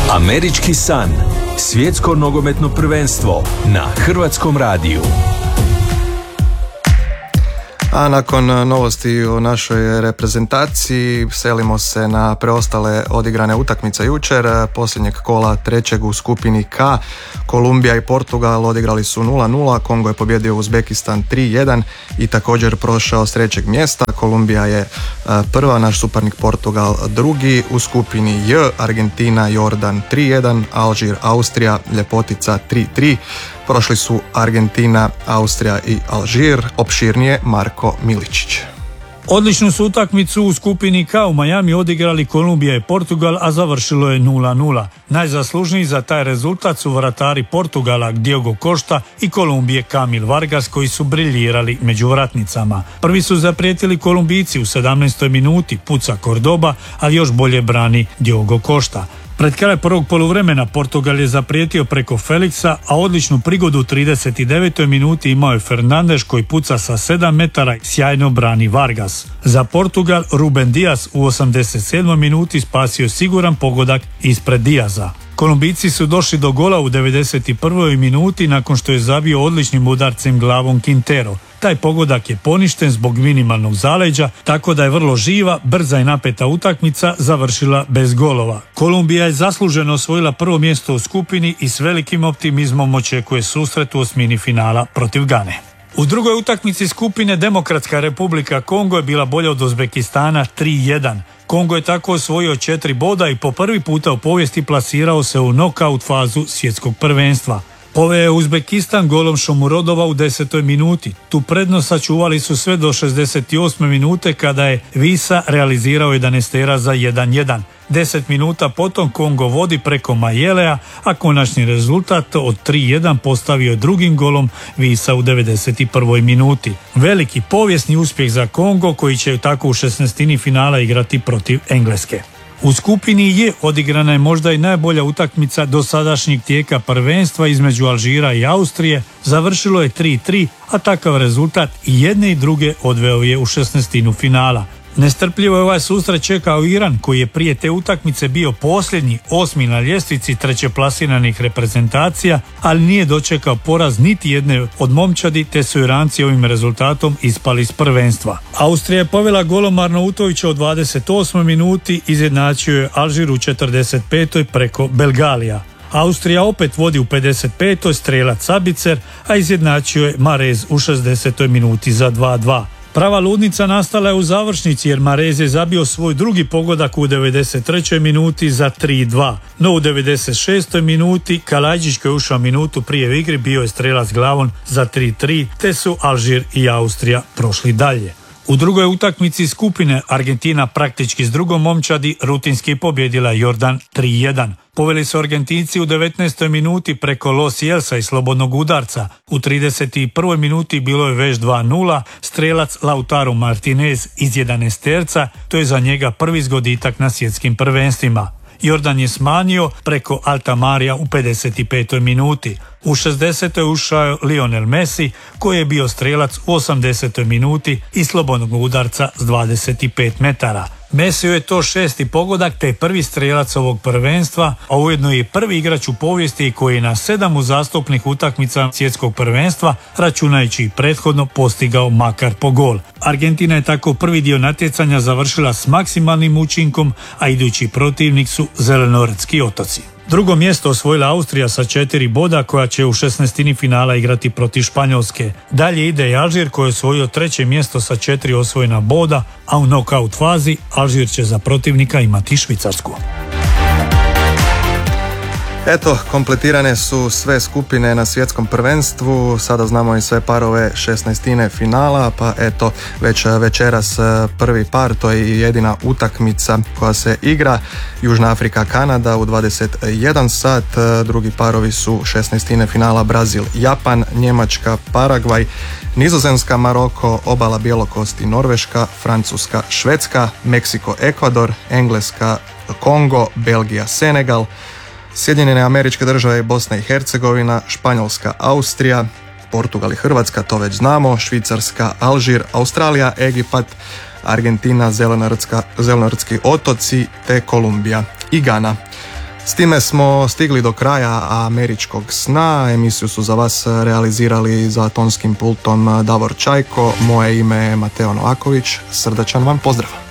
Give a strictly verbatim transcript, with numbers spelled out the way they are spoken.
Američki san. Svjetsko nogometno prvenstvo na Hrvatskom radiju. A nakon novosti o našoj reprezentaciji selimo se na preostale odigrane utakmice jučer. Posljednjeg kola trećeg u skupini K. Kolumbija i Portugal odigrali su nula nula, Kongo je pobjedio Uzbekistan tri jedan i također prošao s trećeg mjesta. Kolumbija je prva, naš suparnik Portugal drugi. U skupini J Argentina, Jordan tri jedan, Alžir, Austrija, ljepotica tri tri. Prošli su Argentina, Austrija i Alžir. Opširnije Marko Miličić. Odličnu su utakmicu u skupini K u Miami odigrali Kolumbija i Portugal, a završilo je nula nula. Najzaslužniji za taj rezultat su vratari Portugala Diogo Costa i Kolumbije Kamil Vargas, koji su briljirali među vratnicama. Prvi su zaprijetili Kolumbijci u sedamnaestoj minuti, puca Cordoba, ali još bolje brani Diogo Costa. Pred kraj prvog poluvremena Portugal je zaprijetio preko Felixa, a odličnu prigodu u trideset devetoj minuti imao je Fernandes, koji puca sa sedam metara i sjajno brani Vargas. Za Portugal Ruben Dias u osamdeset sedmoj minuti spasio siguran pogodak ispred Diaza. Kolumbijci su došli do gola u devedeset prvoj minuti nakon što je zabio odličnim udarcem glavom Quintero. Taj pogodak je poništen zbog minimalnog zaleđa, tako da je vrlo živa, brza i napeta utakmica završila bez golova. Kolumbija je zasluženo osvojila prvo mjesto u skupini i s velikim optimizmom očekuje susret u osmini finala protiv Gane. U drugoj utakmici skupine Demokratska Republika Kongo je bila bolja od Uzbekistana tri jedan. Kongo je tako osvojio četiri boda i po prvi puta u povijesti plasirao se u nokaut fazu svjetskog prvenstva. Poveo je Uzbekistan golom Shomurodova u desetoj minuti. Tu prednost sačuvali su sve do šezdeset osme minute kada je Visa realizirao jedanaestera za jedan jedan. Deset minuta potom Kongo vodi preko Majelea, a konačni rezultat od tri jedan postavio drugim golom Visa u devedeset prvoj minuti. Veliki povijesni uspjeh za Kongo, koji će tako u šesnaestini finala igrati protiv Engleske. U skupini J odigrana je možda i najbolja utakmica do sadašnjeg tijeka prvenstva između Alžira i Austrije. Završilo je tri tri, a takav rezultat i jedne i druge odveo je u šesnaestinu finala. Nestrpljivo je ovaj susret čekao Iran, koji je prije te utakmice bio posljednji, osmi na ljestvici trećeplasiranih reprezentacija, ali nije dočekao poraz niti jedne od momčadi, te su Iranci ovim rezultatom ispali iz prvenstva. Austrija je povela golom Arnautovića u dvadeset osmoj minuti, izjednačio je Alžir u četrdeset petoj preko Belgalija. Austrija opet vodi u pedeset petoj strelac Sabicer, a izjednačio je Marez u šezdesetoj minuti za dva dva. Prava ludnica nastala je u završnici, jer Marez je zabio svoj drugi pogodak u devedeset trećoj minuti za tri dva. No u devedeset šestoj minuti Kalajđić, koji je ušao minutu prije u igri, bio je strelac glavom za tri tri, te su Alžir i Austrija prošli dalje. U drugoj utakmici skupine Argentina praktički s drugom momčadi rutinski pobjedila Jordan tri jedan. Poveli su Argentinci u devetnaestoj minuti preko Los Jelsa i slobodnog udarca. U trideset prvoj minuti bilo je već dva nula, strelac Lautaro Martinez iz jedanaesterca, to je za njega prvi zgoditak na svjetskim prvenstvima. Jordan je smanjio preko Altamarija u pedeset petoj minuti. U šezdesetoj ušao je Lionel Messi, koji je bio strelac u osamdesetoj minuti i slobodnog udarca s dvadeset pet metara. Messi je to šesti pogodak, te prvi strelac ovog prvenstva, a ujedno je prvi igrač u povijesti koji je na sedam uzastopnih utakmica svjetskog prvenstva, računajući i prethodno, postigao makar po gol. Argentina je tako prvi dio natjecanja završila s maksimalnim učinkom, a idući protivnik su Zelenoretski otoci. Drugo mjesto osvojila Austrija sa četiri boda, koja će u šesnaestini finala igrati protiv Španjolske. Dalje ide i Alžir, koji je osvojio treće mjesto sa četiri osvojena boda, a u nokaut fazi Alžir će za protivnika imati Švicarsku. Eto, kompletirane su sve skupine na svjetskom prvenstvu, sada znamo i sve parove šesnaestine finala, pa eto, već večeras prvi par, to je i jedina utakmica koja se igra, Južna Afrika, Kanada u dvadeset jedan sat, drugi parovi su šesnaestine finala Brazil, Japan, Njemačka, Paragvaj, Nizozemska, Maroko, Obala Bjelokosti, Norveška, Francuska, Švedska, Meksiko, Ekvador, Engleska, Kongo, Belgija, Senegal, Sjedinjene Američke Države, Bosna i Hercegovina, Španjolska, Austrija, Portugal i Hrvatska, to već znamo, Švicarska, Alžir, Australija, Egipat, Argentina, Zelenoretski otoci te Kolumbija i Gana. S time smo stigli do kraja Američkog sna. Emisiju su za vas realizirali za tonskim pultom Davor Čajko. Moje ime je Mateo Novaković. Srdačan vam pozdrav.